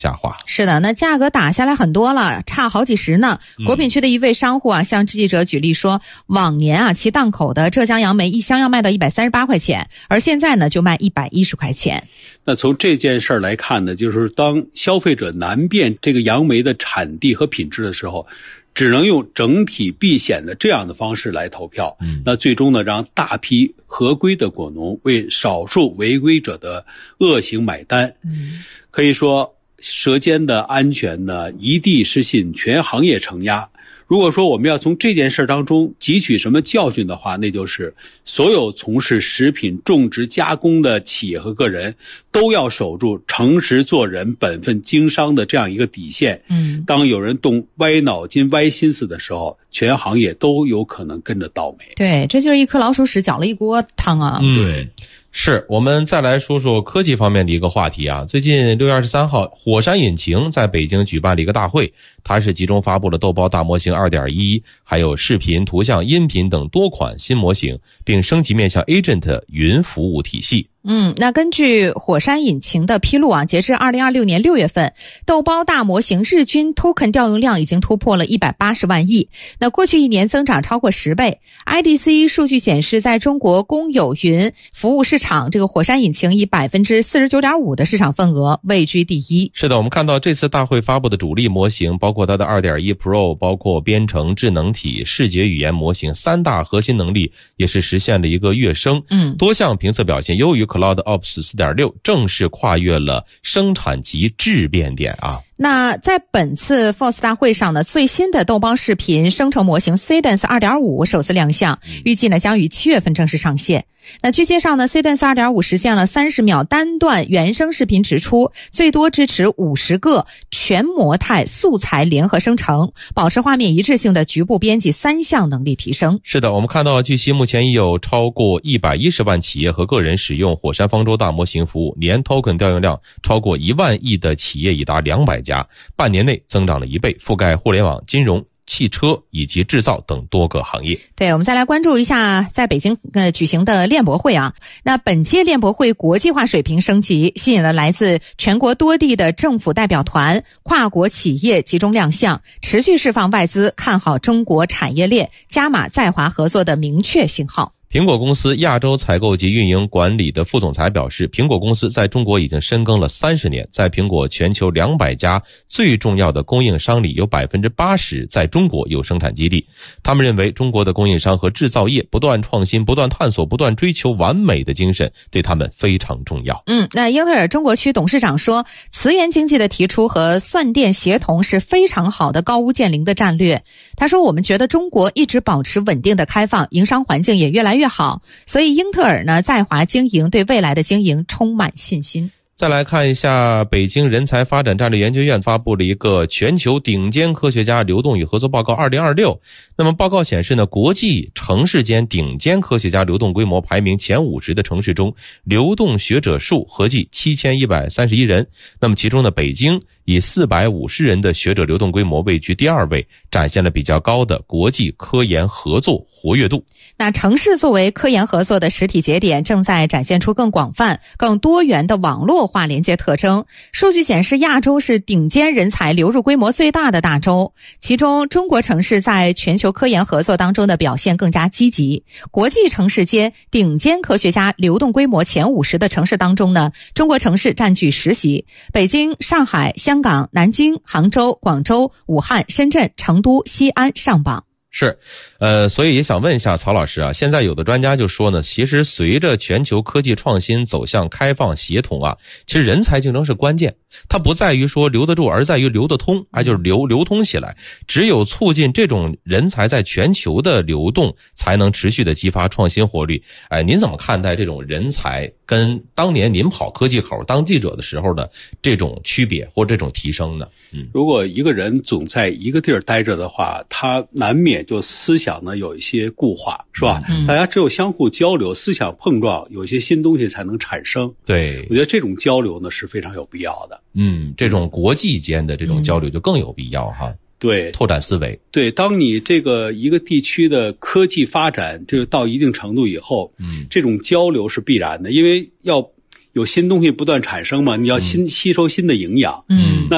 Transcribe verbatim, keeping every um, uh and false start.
下滑。 是的，那价格打下来很多了，差好几十呢。果品区的一位商户啊，向记者举例说，往年啊其档口的浙江杨梅一箱要卖到一百三十八块钱，而现在呢就卖一百一十块钱。 那从这件事儿来看呢，就是当消费者难辨这个杨梅的产地和品质的时候，只能用整体避险的这样的方式来投票。嗯，那最终呢，让大批合规的果农为少数违规者的恶行买单。嗯，可以说舌尖的安全呢一地失信，全行业承压。如果说我们要从这件事当中汲取什么教训的话，那就是所有从事食品种植加工的企业和个人都要守住诚实做人、本分经商的这样一个底线。嗯，当有人动歪脑筋、歪心思的时候，全行业都有可能跟着倒霉。 对，这就是一颗老鼠屎搅了一锅汤啊。 嗯，对。是，我们再来说说科技方面的一个话题啊。最近六月二十三号，火山引擎在北京举办了一个大会，它是集中发布了豆包大模型 二点一， 还有视频、图像、音频等多款新模型，并升级面向 Agent 云服务体系。 嗯，那根据火山引擎的披露啊，截至二零二六年六月份，豆包大模型日均 token 调用量已经突破了一百八十万亿。那过去一年增长超过十倍。I D C 数据显示，在中国公有云服务市场，这个火山引擎以 百分之四十九点五 的市场份额位居第一。 是的，我们看到这次大会发布的主力模型，包括它的 二点一 Pro， 包括编程、智能体、视觉语言模型三大核心能力也是实现了一个跃升。嗯，多项评测表现优于CloudOps 四点六， 正式跨越了生产级质变点啊。 那在本次 F O S 大会上呢，最新的豆包视频生成模型 Cadence 二点五 首次亮相，预计呢将于七月份正式上线。那据介绍呢 Cadence 二点五 实现了三十秒单段原生视频直出，最多支持五十个全模态素材联合生成，保持画面一致性的局部编辑三项能力提升。 是的，我们看到据悉目前已有超过一百一十万企业和个人使用火山方舟大模型服务，年 token 调用量超过一万亿的企业已达两百家，半年内增长了一倍，覆盖互联网、金融、汽车以及制造等多个行业。 对，我们再来关注一下在北京呃举行的链博会啊。那本届链博会国际化水平升级，吸引了来自全国多地的政府代表团、跨国企业集中亮相，持续释放外资看好中国产业链加码在华合作的明确信号。 苹果公司亚洲采购及运营管理的副总裁表示，苹果公司在中国已经深耕了三十年，在苹果全球两百家最重要的供应商里，有 百分之八十 在中国有生产基地。他们认为中国的供应商和制造业不断创新、不断探索、不断追求完美的精神对他们非常重要。 嗯，那英特尔中国区董事长说，磁源经济的提出和算电协同是非常好的高屋建瓴的战略。他说，我们觉得中国一直保持稳定的开放，营商环境也越来越越好，所以英特尔呢在华经营对未来的经营充满信心。 再来看一下北京人才发展战略研究院发布了一个全球顶尖科学家流动与合作报告二零二六。那么报告显示呢，国际城市间顶尖科学家流动规模排名前五十的城市中，流动学者数合计七千一百三十一人。那么其中呢，北京以四百五十人的学者流动规模位居第二位，展现了比较高的国际科研合作活跃度。 那城市作为科研合作的实体节点，正在展现出更广泛、更多元的网络化连接特征。数据显示，亚洲是顶尖人才流入规模最大的大洲，其中中国城市在全球科研合作当中的表现更加积极。国际城市间顶尖科学家流动规模前五十的城市当中呢，中国城市占据十席，北京、上海、香港、南京、杭州、广州、武汉、深圳、成都、西安上榜。 是，呃，所以也想问一下曹老师啊，现在有的专家就说呢，其实随着全球科技创新走向开放协同啊，其实人才竞争是关键，它不在于说留得住，而在于留得通，啊，就是流流通起来。只有促进这种人才在全球的流动，才能持续的激发创新活力。哎，您怎么看待这种人才跟当年您跑科技口当记者的时候的这种区别或这种提升呢？嗯， 如果一个人总在一个地儿待着的话，他难免就思想呢有一些固化，是吧？嗯，大家只有相互交流，思想碰撞，有一些新东西才能产生。 对， 我觉得这种交流呢是非常有必要的。 嗯，这种国际间的这种交流就更有必要哈。 对， 拓展思维。 对，当你这个一个地区的科技发展这个到一定程度以后，嗯，这种交流是必然的，因为要有新东西不断产生嘛，你要新、嗯、吸收新的营养。嗯，那